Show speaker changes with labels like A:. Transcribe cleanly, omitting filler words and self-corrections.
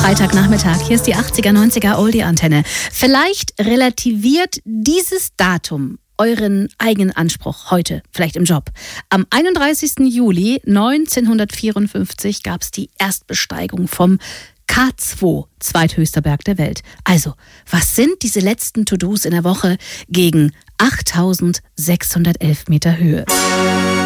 A: Freitagnachmittag, hier ist die 80er-90er Oldie-Antenne. Vielleicht relativiert dieses Datum euren eigenen Anspruch heute, vielleicht im Job. Am 31. Juli 1954 gab es die Erstbesteigung vom K2, zweithöchster Berg der Welt. Also, was sind diese letzten To-Dos in der Woche gegen 8.611 Meter Höhe?